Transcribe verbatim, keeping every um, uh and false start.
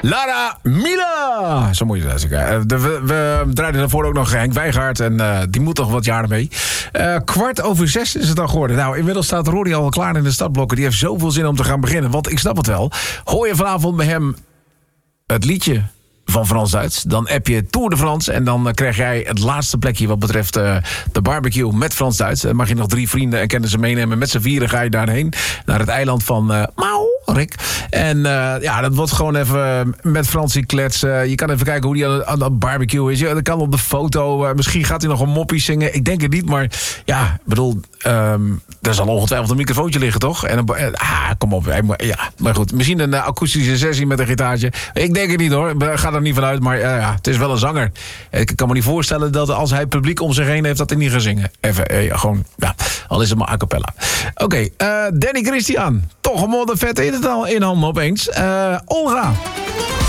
Lara Mila. Zo moet je dat zeggen. We, we, we draaiden daarvoor ook nog Henk Wijngaard. En uh, die moet toch wat jaren mee. Uh, kwart over zes is het dan geworden. Nou, inmiddels staat Rory al klaar in de startblokken. Die heeft zoveel zin om te gaan beginnen. Want ik snap het wel. Hoor je vanavond bij hem het liedje van Frans-Duits, dan app je Tour de France en dan uh, krijg jij het laatste plekje wat betreft uh, de barbecue met Frans-Duits. Dan mag je nog drie vrienden en kennissen meenemen. Met z'n vieren ga je daarheen, naar het eiland van uh, Mau, Rick. En uh, ja, dat wordt gewoon even met Fransie kletsen. Je kan even kijken hoe die aan, aan dat barbecue is. Dat kan op de foto. Uh, misschien gaat hij nog een moppie zingen. Ik denk het niet, maar ja, ik bedoel, um, er zal ongetwijfeld een microfoontje liggen, toch? En een, uh, ah, kom op. Ja, maar goed, misschien een uh, akoestische sessie met een gitaartje. Ik denk het niet, hoor. Ga er niet vanuit, maar uh, ja, het is wel een zanger. Ik kan me niet voorstellen dat als hij publiek om zich heen heeft, dat hij niet gaat zingen. Even, uh, gewoon, ja, al is het maar a cappella. Oké, okay, uh, Danny Christian. Toch een modder vet in het al in handen opeens. Uh, Olga.